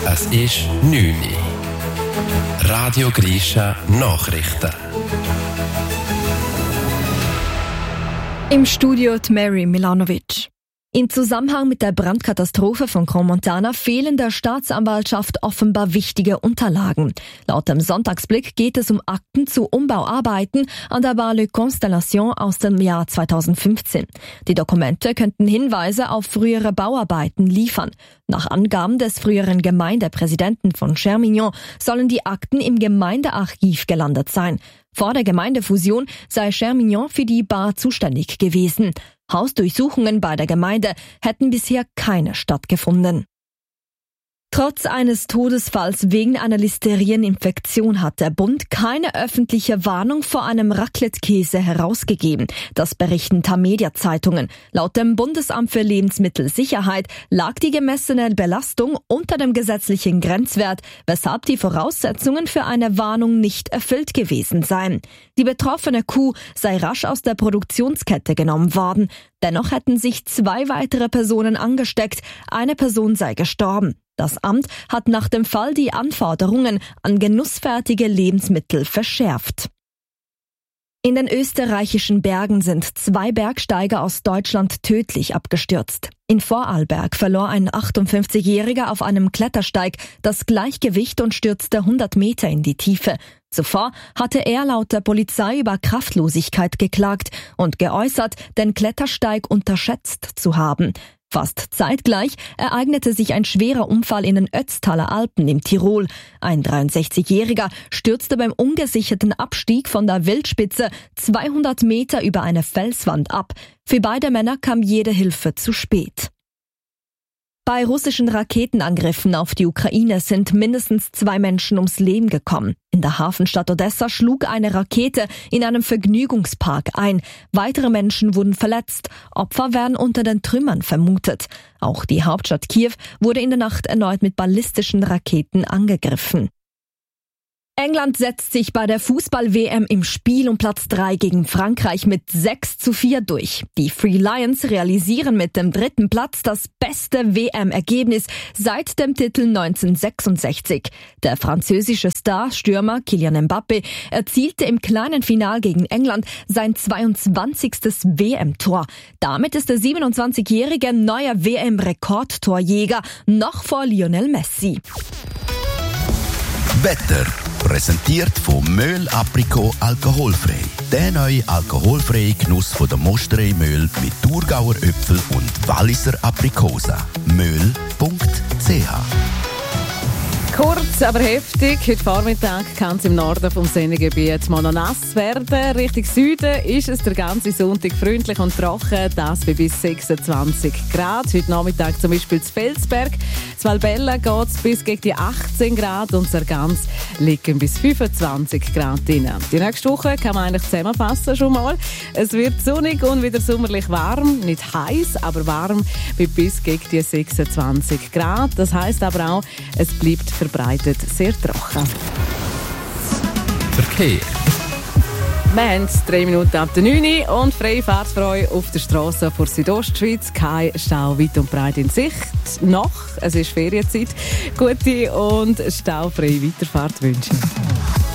Es ist 9 Uhr. Radio Grisha Nachrichten. Im Studio die Mary Milanovic. Im Zusammenhang mit der Brandkatastrophe von Crans-Montana fehlen der Staatsanwaltschaft offenbar wichtige Unterlagen. Laut dem Sonntagsblick geht es um Akten zu Umbauarbeiten an der Bar Constellation aus dem Jahr 2015. Die Dokumente könnten Hinweise auf frühere Bauarbeiten liefern. Nach Angaben des früheren Gemeindepräsidenten von Chermignon sollen die Akten im Gemeindearchiv gelandet sein. Vor der Gemeindefusion sei Chermignon für die Bar zuständig gewesen. Hausdurchsuchungen bei der Gemeinde hätten bisher keine stattgefunden. Trotz eines Todesfalls wegen einer Listerieninfektion hat der Bund keine öffentliche Warnung vor einem Raclette-Käse herausgegeben. Das berichten Tamedia-Zeitungen. Laut dem Bundesamt für Lebensmittelsicherheit lag die gemessene Belastung unter dem gesetzlichen Grenzwert, weshalb die Voraussetzungen für eine Warnung nicht erfüllt gewesen seien. Die betroffene Kuh sei rasch aus der Produktionskette genommen worden. Dennoch hätten sich 2 weitere Personen angesteckt. Eine Person sei gestorben. Das Amt hat nach dem Fall die Anforderungen an genussfertige Lebensmittel verschärft. In den österreichischen Bergen sind 2 Bergsteiger aus Deutschland tödlich abgestürzt. In Vorarlberg verlor ein 58-Jähriger auf einem Klettersteig das Gleichgewicht und stürzte 100 Meter in die Tiefe. Zuvor hatte er laut der Polizei über Kraftlosigkeit geklagt und geäußert, den Klettersteig unterschätzt zu haben. Fast zeitgleich ereignete sich ein schwerer Unfall in den Ötztaler Alpen im Tirol. Ein 63-Jähriger stürzte beim ungesicherten Abstieg von der Wildspitze 200 Meter über eine Felswand ab. Für beide Männer kam jede Hilfe zu spät. Bei russischen Raketenangriffen auf die Ukraine sind mindestens 2 Menschen ums Leben gekommen. In der Hafenstadt Odessa schlug eine Rakete in einem Vergnügungspark ein. Weitere Menschen wurden verletzt. Opfer werden unter den Trümmern vermutet. Auch die Hauptstadt Kiew wurde in der Nacht erneut mit ballistischen Raketen angegriffen. England setzt sich bei der Fußball-WM im Spiel um Platz 3 gegen Frankreich mit 6:4 durch. Die Three Lions realisieren mit dem 3. Platz das beste WM-Ergebnis seit dem Titel 1966. Der französische Star-Stürmer Kylian Mbappé erzielte im kleinen Final gegen England sein 22. WM-Tor. Damit ist der 27-jährige neuer WM-Rekordtorjäger noch vor Lionel Messi. Wetter. Präsentiert von Möhl Aprikot alkoholfrei. Der neue alkoholfreie Genuss von der Mosterei Möhl mit Thurgauer Äpfel und Walliser Aprikosen. Möhl.ch. Kurz, aber heftig. Heute Vormittag kann es im Norden vom Sennegebiet mal noch nass werden. Richtung Süden ist es der ganze Sonntag freundlich und trocken. Das bei bis 26 Grad. Heute Nachmittag zum Beispiel zu Felsberg. Zu Valbella geht es bis gegen die 18 Grad und Sargans liegen bis 25 Grad drin. Die nächste Woche kann man eigentlich zusammenfassen schon mal. Es wird sonnig und wieder sommerlich warm. Nicht heiß, aber warm bei bis gegen die 26 Grad. Das heisst aber auch, es bleibt verbreitet sehr trocken. Verkehr. Wir haben 3 Minuten ab der 9 Uhr und freie Fahrt für euch auf der Strasse vor Südostschweiz. Kein Stau weit und breit in Sicht. Noch, es ist Ferienzeit. Gute und staufreie Weiterfahrt wünschen.